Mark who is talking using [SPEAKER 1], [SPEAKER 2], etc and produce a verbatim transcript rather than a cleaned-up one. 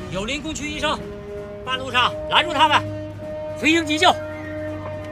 [SPEAKER 1] 有林工区医生，半路上拦住他们，飞行急救。